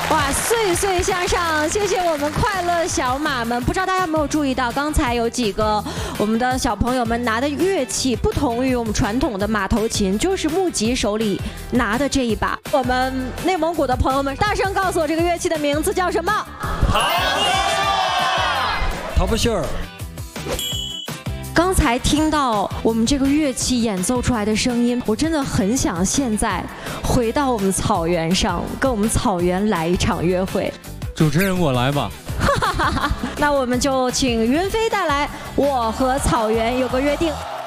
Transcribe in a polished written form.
哇，岁岁向上！谢谢我们快乐小马们。不知道大家有没有注意到，刚才有几个我们的小朋友们拿的乐器不同于我们传统的马头琴，就是木吉手里拿的这一把。我们内蒙古的朋友们，大声告诉我这个乐器的名字叫什么？ 陶布秀儿。 刚才听到我们这个乐器演奏出来的声音，我真的很想现在回到我们草原上，跟我们草原来一场约会。 主持人，我来吧。 那我们就请云飞带来《我和草原有个约定》。